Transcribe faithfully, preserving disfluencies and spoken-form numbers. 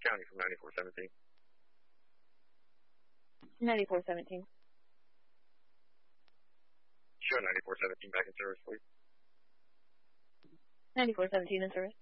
County from ninety-four seventeen. ninety-four seventeen. Show ninety-four seventeen back in service, please. ninety-four seventeen in service.